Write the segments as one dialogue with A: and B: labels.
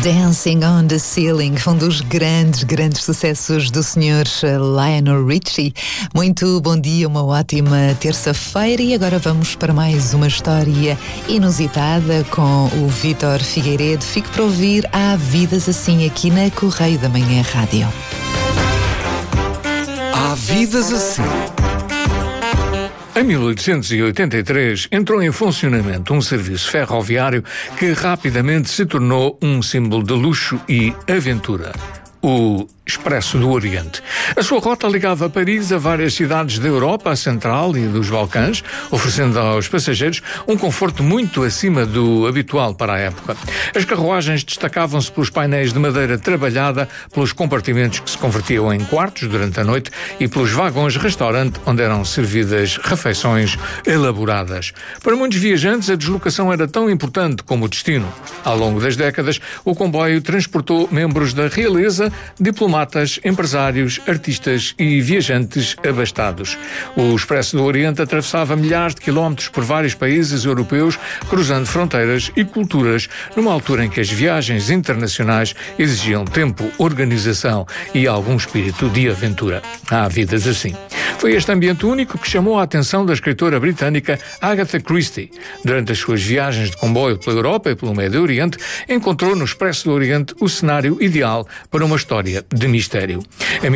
A: Dancing on the Ceiling, um dos grandes sucessos do Sr. Lionel Richie. Muito bom dia, uma ótima terça-feira e agora vamos para mais uma história inusitada com o Vítor Figueiredo. Fique para ouvir Há Vidas Assim aqui na Correio da Manhã Rádio.
B: Há Vidas Assim. Em 1883 entrou em funcionamento um serviço ferroviário que rapidamente se tornou um símbolo de luxo e aventura: o Expresso do Oriente. A sua rota ligava Paris a várias cidades da Europa Central e dos Balcãs, oferecendo aos passageiros um conforto muito acima do habitual para a época. As carruagens destacavam-se pelos painéis de madeira trabalhada, pelos compartimentos que se convertiam em quartos durante a noite e pelos vagões-restaurante onde eram servidas refeições elaboradas. Para muitos viajantes, a deslocação era tão importante como o destino. Ao longo das décadas, o comboio transportou membros da realeza, diplomatas, empresários, artistas e viajantes abastados. O Expresso do Oriente atravessava milhares de quilómetros por vários países europeus, cruzando fronteiras e culturas, numa altura em que as viagens internacionais exigiam tempo, organização e algum espírito de aventura. Há vidas assim. Foi este ambiente único que chamou a atenção da escritora britânica Agatha Christie. Durante as suas viagens de comboio pela Europa e pelo Médio Oriente, encontrou no Expresso do Oriente o cenário ideal para uma história de mistério. Em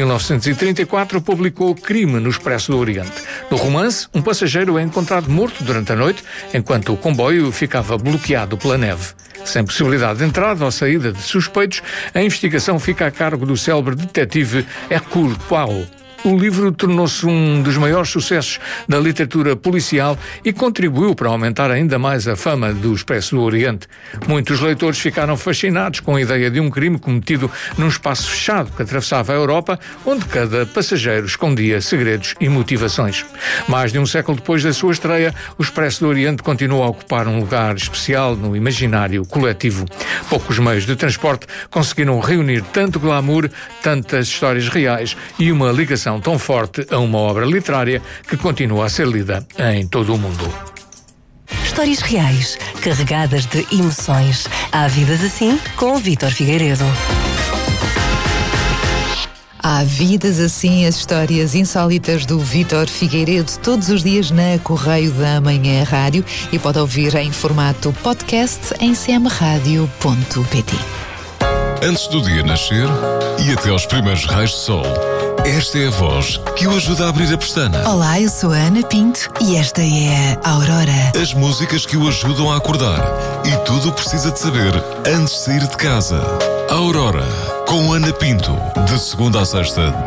B: 1934, publicou Crime no Expresso do Oriente. No romance, um passageiro é encontrado morto durante a noite, enquanto o comboio ficava bloqueado pela neve. Sem possibilidade de entrada ou saída de suspeitos, a investigação fica a cargo do célebre detetive Hercule Poirot. O livro tornou-se um dos maiores sucessos da literatura policial e contribuiu para aumentar ainda mais a fama do Expresso do Oriente. Muitos leitores ficaram fascinados com a ideia de um crime cometido num espaço fechado que atravessava a Europa, onde cada passageiro escondia segredos e motivações. Mais de um século depois da sua estreia, o Expresso do Oriente continua a ocupar um lugar especial no imaginário coletivo. Poucos meios de transporte conseguiram reunir tanto glamour, tantas histórias reais e uma ligação tão forte a uma obra literária que continua a ser lida em todo o mundo.
C: Histórias reais, carregadas de emoções. Há Vidas Assim, com o Vítor Figueiredo.
A: Há Vidas Assim, as histórias insólitas do Vítor Figueiredo, todos os dias na Correio da Manhã Rádio, e pode ouvir em formato podcast em cmradio.pt.
D: Antes do dia nascer e até aos primeiros raios de sol, esta é a voz que o ajuda a abrir a pestana.
C: Olá, eu sou a Ana Pinto e esta é a Aurora.
D: As músicas que o ajudam a acordar e tudo o que precisa de saber antes de sair de casa. A Aurora, com Ana Pinto, de segunda a sexta,